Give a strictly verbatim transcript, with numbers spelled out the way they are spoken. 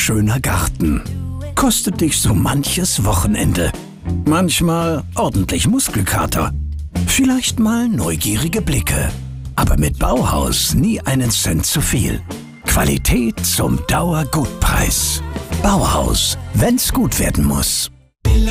wunderschöner Garten. Kostet dich so manches Wochenende. Manchmal ordentlich Muskelkater. Vielleicht mal neugierige Blicke. Aber mit Bauhaus nie einen Cent zu viel. Qualität zum Dauergutpreis. Bauhaus, wenn's gut werden muss.